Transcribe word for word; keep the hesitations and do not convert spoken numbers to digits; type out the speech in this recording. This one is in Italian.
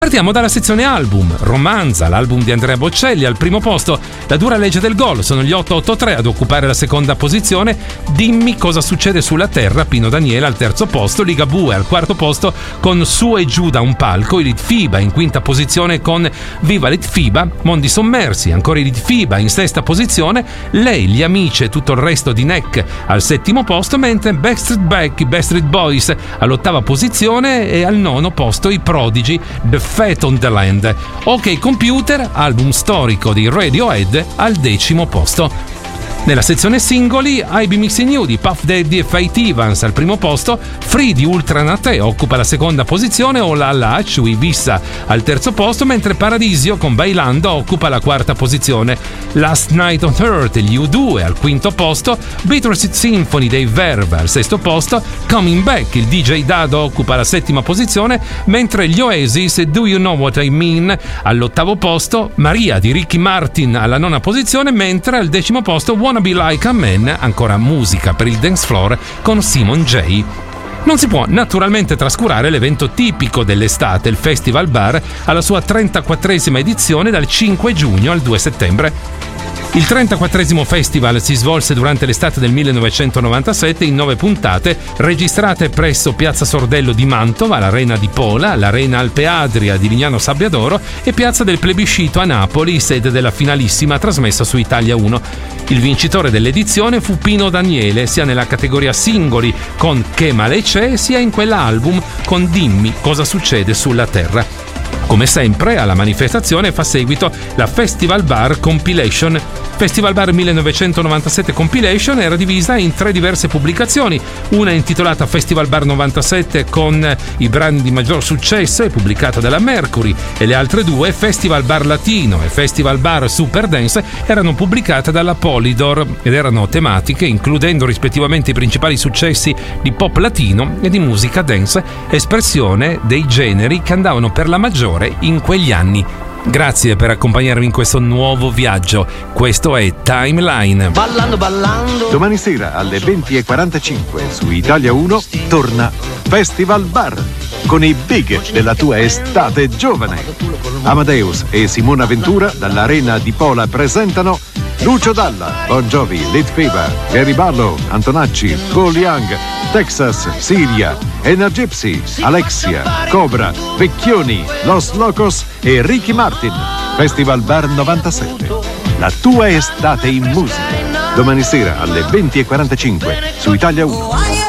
Partiamo dalla sezione album. Romanza, l'album di Andrea Bocelli, al primo posto. La dura legge del gol, sono gli otto otto tre ad occupare la seconda posizione. Dimmi cosa succede sulla terra, Pino Daniele al terzo posto. Ligabue al quarto posto con Su e giù da un palco. I Litfiba in quinta posizione con Viva Litfiba. Mondi sommersi, ancora i Litfiba in sesta posizione. Lei, gli amici e tutto il resto di Neck al settimo posto, mentre Backstreet Back, i Backstreet Boys all'ottava posizione e al nono posto i Prodigy, The Fate on the Land. Ok Computer, album storico di Radiohead, al decimo posto. Nella sezione singoli, I Be Mixing You di Puff Daddy e Faith Evans al primo posto, Free di Ultra Naté occupa la seconda posizione, O La La, Chui Vissa al terzo posto, mentre Paradisio con Bailando occupa la quarta posizione. Last Night on Earth, gli U due al quinto posto, Bittersweet Symphony dei Verve al sesto posto, Coming Back, il D J Dado occupa la settima posizione, mentre gli Oasis Do You Know What I Mean all'ottavo posto, Maria di Ricky Martin alla nona posizione, mentre al decimo posto Wanna Be Like a Man, ancora musica per il dance floor con Simon J. Non si può naturalmente trascurare l'evento tipico dell'estate, il Festival Bar, alla sua trentaquattresima edizione dal cinque giugno al due settembre. Il trentaquattresimo festival si svolse durante l'estate del millenovecentonovantasette in nove puntate, registrate presso Piazza Sordello di Mantova, l'Arena di Pola, l'Arena Alpe Adria di Lignano Sabbiadoro e Piazza del Plebiscito a Napoli, sede della finalissima trasmessa su Italia uno. Il vincitore dell'edizione fu Pino Daniele, sia nella categoria singoli con Che male c'è, sia in quella album con Dimmi cosa succede sulla terra. Come sempre, alla manifestazione fa seguito la Festival Bar Compilation. Festival Bar millenovecentonovantasette Compilation era divisa in tre diverse pubblicazioni, una intitolata Festival Bar novantasette con i brani di maggior successo e pubblicata dalla Mercury, e le altre due, Festival Bar Latino e Festival Bar Super Dance, erano pubblicate dalla Polydor ed erano tematiche includendo rispettivamente i principali successi di pop latino e di musica dance, espressione dei generi che andavano per la maggiore in quegli anni. Grazie per accompagnarmi in questo nuovo viaggio. Questo è Timeline. Ballando, ballando. Domani sera alle venti e quarantacinque su Italia uno torna Festival Bar con i big della tua estate giovane. Amadeus e Simona Ventura dall'Arena di Pola presentano Lucio Dalla, Bon Jovi, Litfiba, Gary Barlow, Antonacci, Cole Young, Texas, Siria, Ena Gypsy, Alexia, Cobra, Vecchioni, Los Locos e Ricky Martin. Festival Bar novantasette. La tua estate in musica. Domani sera alle venti e quarantacinque su Italia uno.